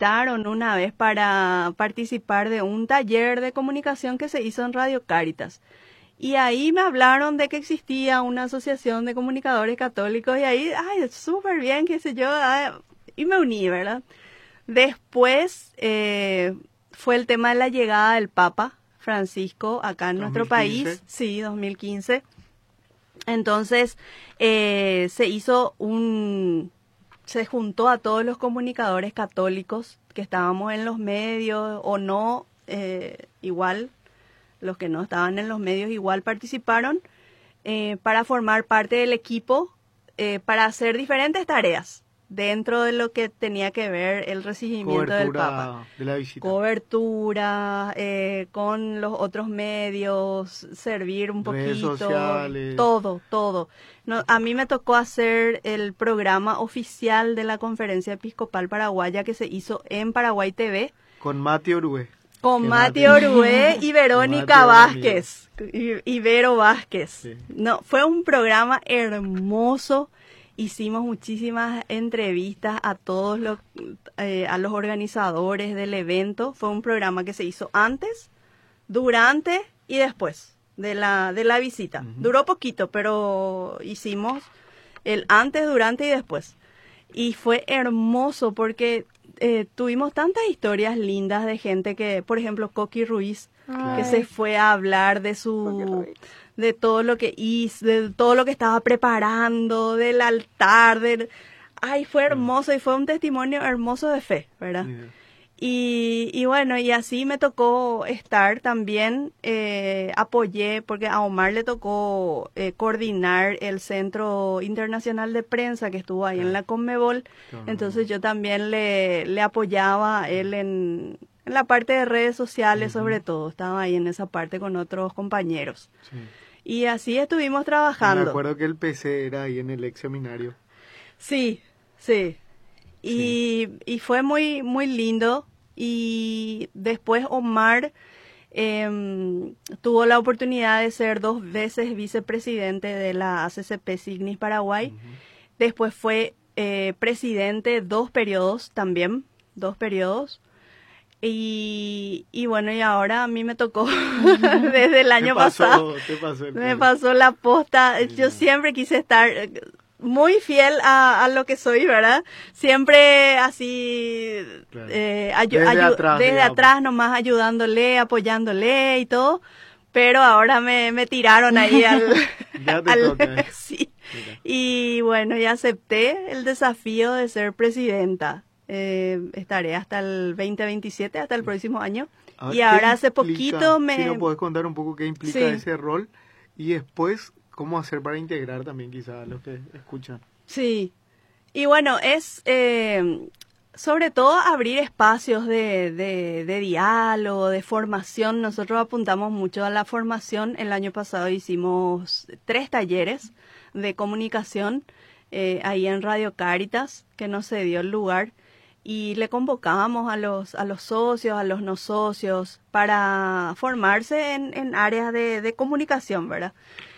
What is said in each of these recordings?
invitaron una vez para participar de un taller de comunicación que se hizo en Radio Cáritas. Y ahí me hablaron de que existía una asociación de comunicadores católicos y ahí, ay, súper bien, qué sé yo, y me uní, ¿verdad? Después fue el tema de la llegada del Papa Francisco acá en nuestro país, sí, 2015. Entonces se juntó a todos los comunicadores católicos que estábamos en los medios o no, igual. Los que no estaban en los medios igual participaron para formar parte del equipo para hacer diferentes tareas dentro de lo que tenía que ver el recibimiento del Papa. De la visita. Cobertura, con los otros medios, servir un redes poquito, sociales. todo. No, a mí me tocó hacer el programa oficial de la Conferencia Episcopal Paraguaya que se hizo en Paraguay TV. Con Mati Orué. Con Mati Orué y Verónica Vázquez, Ibero Vázquez. Sí. No, fue un programa hermoso. Hicimos muchísimas entrevistas a todos a los organizadores del evento. Fue un programa que se hizo antes, durante y después de la visita. Duró poquito, pero hicimos el antes, durante y después. Y fue hermoso porque tuvimos tantas historias lindas de gente que, por ejemplo, Coqui Ruiz, que se fue a hablar de todo lo que hizo, de todo lo que estaba preparando, del altar, fue hermoso y fue un testimonio hermoso de fe, ¿verdad? Y bueno, y así me tocó estar también, apoyé, porque a Omar le tocó coordinar el Centro Internacional de Prensa que estuvo ahí en la Conmebol, entonces yo también le apoyaba a él en la parte de redes sociales, sobre todo, estaba ahí en esa parte con otros compañeros. Sí. Y así estuvimos trabajando. Me acuerdo que el PC era ahí en el ex seminario. Sí. Y fue muy, muy lindo. Y después Omar tuvo la oportunidad de ser 2 veces vicepresidente de la ACCP Signis Paraguay. Después fue presidente 2 periodos también, 2 periodos. Y bueno, y ahora a mí me tocó desde el año pasado. Me pasó la posta. Yo siempre quise estar muy fiel a lo que soy, ¿verdad? Siempre así, claro. Desde atrás nomás ayudándole, apoyándole y todo, pero ahora me tiraron ahí ya te toca. Sí. Y bueno, y acepté el desafío de ser presidenta. Estaré hasta el 2027, hasta el próximo año. Y ahora hace poquito Si nos podés contar un poco qué implica ese rol y después cómo hacer para integrar también quizás a los que escuchan. Sí, y bueno, es sobre todo abrir espacios de diálogo, de formación. Nosotros apuntamos mucho a la formación. El año pasado hicimos 3 talleres de comunicación ahí en Radio Cáritas, que nos cedió el lugar. Y le convocábamos a los socios, a los no socios, para formarse en áreas de comunicación, ¿verdad?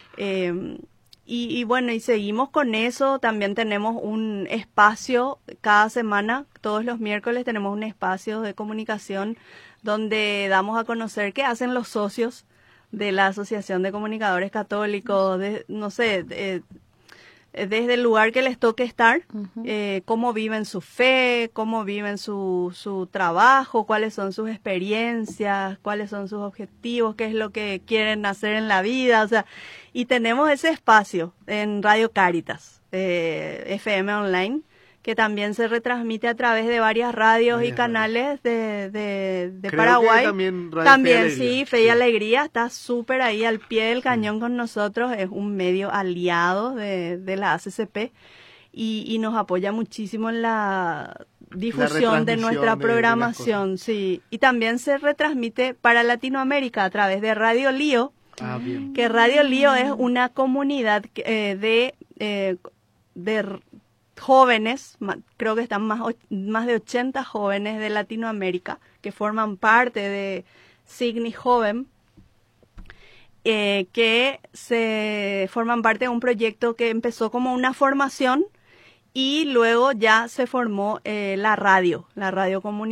Y bueno, y seguimos con eso. También tenemos un espacio cada semana, todos los miércoles tenemos un espacio de comunicación donde damos a conocer qué hacen los socios de la Asociación de Comunicadores Católicos, desde el lugar que les toque estar, cómo viven su fe, cómo viven su trabajo, cuáles son sus experiencias, cuáles son sus objetivos, qué es lo que quieren hacer en la vida, o sea, y tenemos ese espacio en Radio Cáritas, FM Online, que también se retransmite a través de varias radios y canales de Paraguay. También sí, Fe y Alegría está súper ahí al pie del cañón con nosotros, es un medio aliado de la ACCP y nos apoya muchísimo en la difusión de nuestra programación, sí. Y también se retransmite para Latinoamérica a través de Radio Lío, que Radio Lío es una comunidad de jóvenes, creo que están más de 80 jóvenes de Latinoamérica que forman parte de Signis Joven, que se forman parte de un proyecto que empezó como una formación y luego ya se formó la radio comunitaria.